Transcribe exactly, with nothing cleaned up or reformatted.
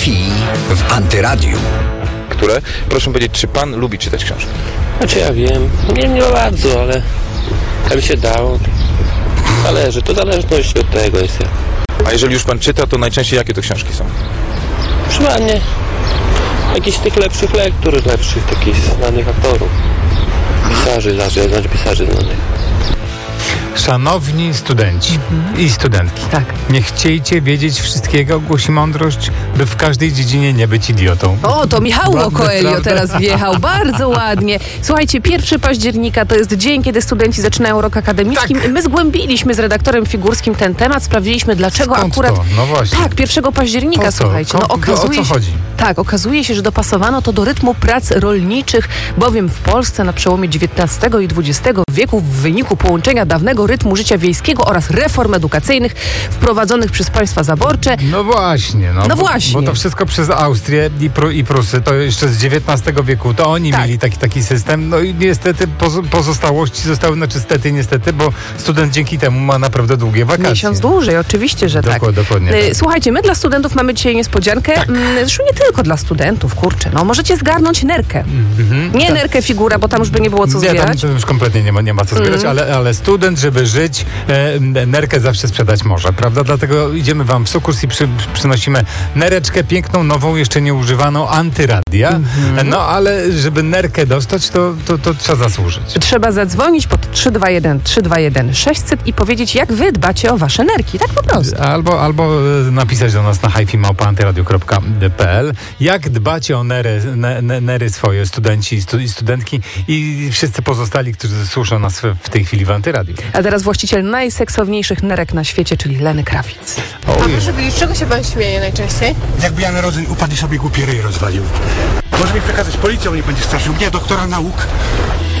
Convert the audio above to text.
Hi-Fi w Antyradiu. Które, proszę powiedzieć, czy pan lubi czytać książki? Znaczy ja wiem, nie, nie bardzo, ale aby się dało, to zależy, to zależności od tego jest. A jeżeli już pan czyta, to najczęściej jakie to książki są? Przynajmniej jakichś tych lepszych lektur, lepszych takich znanych aktorów, pisarzy, znaczy pisarzy znanych. Szanowni studenci mhm. i studentki, tak. nie chciejcie wiedzieć wszystkiego, głosi mądrość, by w każdej dziedzinie nie być idiotą. O, to Michał Ładne, Coelho prawda? teraz wjechał, bardzo ładnie. Słuchajcie, pierwszego października to jest dzień, kiedy studenci zaczynają rok akademicki. Tak. My zgłębiliśmy z redaktorem Figurskim ten temat, sprawdziliśmy, dlaczego Skąd akurat... to? No właśnie. Tak, pierwszego października, Po co? słuchajcie. No, Ko- okazuje o co się, chodzi? Tak, okazuje się, że dopasowano to do rytmu prac rolniczych, bowiem w Polsce na przełomie dziewiętnastego i dwudziestego wieku w wyniku połączenia dawnego rytmu życia wiejskiego oraz reform edukacyjnych wprowadzonych przez państwa zaborcze. No właśnie. No, No bo, właśnie. Bo to wszystko przez Austrię i, Pru, i Prusy, to jeszcze z dziewiętnastego wieku, to oni Tak. mieli taki, taki system. No i niestety poz, pozostałości zostały, znaczy stety, niestety, bo student dzięki temu ma naprawdę długie wakacje. Miesiąc dłużej, oczywiście, że Dokład, tak. Dokładnie Y, tak. Słuchajcie, my dla studentów mamy dzisiaj niespodziankę. Tak. Mm, Zresztą nie tylko dla studentów, kurczę. No możecie zgarnąć nerkę. Mhm. Nie Tak. nerkę figura, bo tam już by nie było co Nie, tam zbierać. to już kompletnie nie ma, nie ma co zbierać, Mm. ale, ale student, żeby żyć, e, nerkę zawsze sprzedać może, prawda? Dlatego idziemy wam w sukurs i przy, przynosimy nereczkę piękną, nową, jeszcze nieużywaną, Antyradia. Mhm. No ale żeby nerkę dostać, to, to, to trzeba zasłużyć. Trzeba zadzwonić pod trzy dwa jeden trzy dwa jeden sześćset i powiedzieć, jak wy dbacie o wasze nerki. Tak po prostu. Albo, albo e, napisać do nas na hi fi małpa antyradio kropka p l. Jak dbacie o nery, ne, ne, nery swoje, studenci i stu, i studentki i wszyscy pozostali, którzy słuszą nas w, w tej chwili w Antyradiu. A teraz właściciel najseksowniejszych nerek na świecie, czyli Lenny Kravitz. O, A proszę powiedzieć, z czego się pan śmieje najczęściej? Jakby Jan Rodzeń upadł i sobie głupi ryj rozwalił. Może mi przekazać policją, nie będzie straszył mnie, doktora nauk.